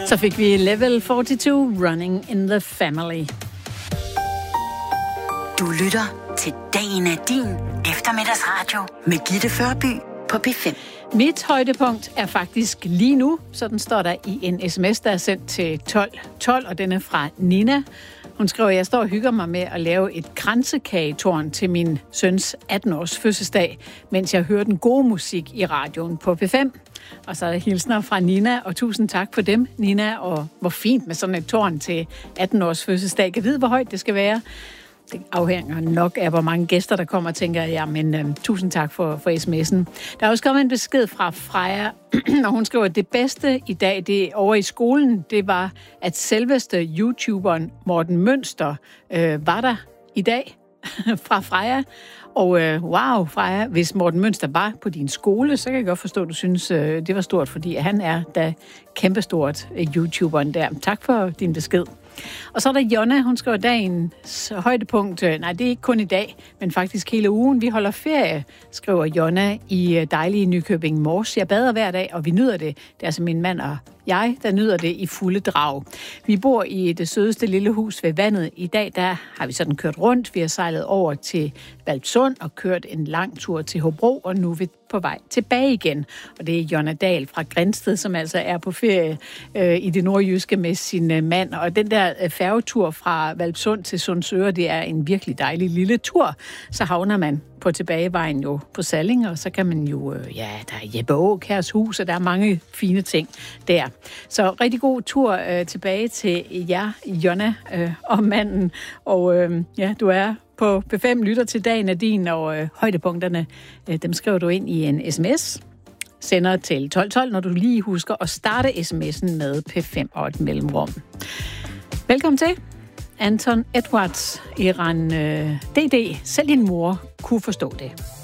Så fik vi Level 42, Running in the Family. Du lytter til Dagen er din eftermiddagsradio med Gitte Førby på P5. Mit højdepunkt er faktisk lige nu, sådan står der i en sms, der er sendt til 1212, og den er fra Nina. Hun skriver, jeg står og hygger mig med at lave et kransekagetårn til min søns 18-års fødselsdag, mens jeg hører den gode musik i radioen på P5. Og så er der hilsner fra Nina, og tusind tak for dem, Nina, og hvor fint med sådan et tårn til 18-års fødselsdag. Kan vide, hvor højt det skal være? Det afhænger nok af, hvor mange gæster, der kommer, tænker jeg. Men tusind tak for sms'en. Der er også kommet en besked fra Freja, og hun skriver, at det bedste i dag, det over i skolen, det var, at selveste YouTuberen Morten Mønster var der i dag fra Freja. Og wow, Freja, hvis Morten Mønster var på din skole, så kan jeg godt forstå, at du synes, det var stort, fordi han er da kæmpestort, YouTuberen der. Tak for din besked. Og så er der Jonna, hun skriver dagens højdepunkt. Nej, det er ikke kun i dag, men faktisk hele ugen. Vi holder ferie, skriver Jonna i dejlige Nykøbing Mors. Jeg bader hver dag, og vi nyder det. Det er altså min mand og jeg, der nyder det i fulde drag. Vi bor i det sødeste lille hus ved vandet. I dag der har vi sådan kørt rundt. Vi har sejlet over til Hvalpsund og kørt en lang tur til Hobro, og nu er vi på vej tilbage igen. Og det er Jonna Dahl fra Grindsted, som altså er på ferie i det nordjyske med sin mand. Og den der færgetur fra Hvalpsund til Sundsøre, det er en virkelig dejlig lille tur. Så havner man på tilbagevejen jo på Salling, og så kan man jo, der er Jeppe Aakjærs hus, og der er mange fine ting der. Så rigtig god tur tilbage til jer, Jonna og manden. Og du er på P5, lytter til Dagen er din, og højdepunkterne, dem skriver du ind i en sms. Sender til 1212, når du lige husker at starte sms'en med P5 og et mellemrum. Velkommen til. Anton Edwards, Iran DD. Selv din mor kunne forstå det.